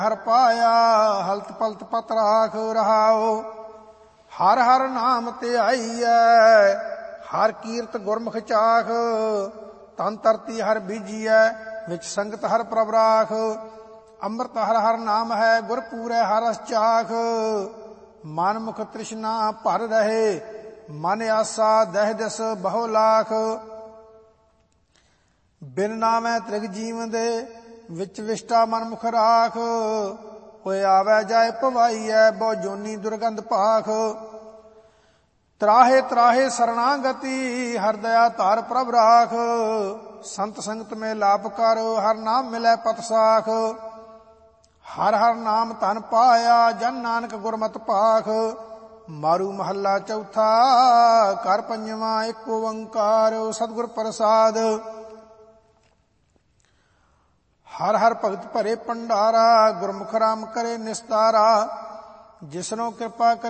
ਹਰ ਪਾਇਆ ਹਲਤ ਪਲਤ ਪਤ ਰਾਖ ਰਹਾਓ। ਹਰ ਹਰ ਨਾਮ ਧਿਆਈਐ ਹਰ ਕੀਰਤ ਗੁਰਮੁਖ ਚਾਖ। ਤਨ ਧਰਤੀ ਹਰ ਬੀਜੀਐ ਵਿੱਚ ਸੰਗਤ ਹਰ ਪ੍ਰਭ ਰਾਖ। ਅੰਮ੍ਰਿਤ ਹਰ ਹਰ ਨਾਮ ਹੈ ਗੁਰ ਪੂਰੈ ਹਰ ਰਸ ਚਾਖ। ਮਨ ਮੁਖ ਤ੍ਰਿਸ਼ਨਾ ਭਰ ਰਹੇ ਮਨ ਆਸਾ ਦਹਿ ਦਿਸ ਬਹੁ ਲਾਖ। ਬਿਨ ਨਾਮੈ ਤ੍ਰਿਗ ਜੀਵ ਦੇ ਵਿੱਚ ਵਿਸ਼ਟਾ ਮਨ ਮੁਖ ਰਾਖ। ਕੋਈ ਆਵੈ ਜਾਏ ਭਵਾਈਐ ਬਹੁ ਜੋਨੀ ਦੁਰਗੰਧ ਭਾਖ। ਤਰਾਹੇ ਤਰਾਹੇ ਸਰਣਾਗਤੀ ਹਰ ਦਇਆ ਧਾਰ ਪ੍ਰਭ ਰਾਖ। ਸੰਤ ਸੰਗਤ ਮੇ ਲਾਭ ਕਰ ਹਰ ਨਾਮ ਮਿਲੈ ਪਤ ਸਾਖ। ਹਰ ਹਰ ਨਾਮ ਧਨ ਪਾਇਆ ਜਨ ਨਾਨਕ ਗੁਰਮਤਿ ਭਾਖ। ਮਾਰੂ ਮਹੱਲਾ ਚੌਥਾ ਘਰ ਪੰਜਵਾਂ ਇੱਕ ਓੰਕਾਰ ਸਤਿਗੁਰ ਪ੍ਰਸਾਦ। ਹਰ ਹਰ ਭਗਤ ਭਰੇ ਭੰਡਾਰਾ ਗੁਰਮੁਖ ਰਾਮ ਕਰੇ ਨਿਸਤਾਰਾ। ਜਿਸਨੋ ਕਿਰਪਾ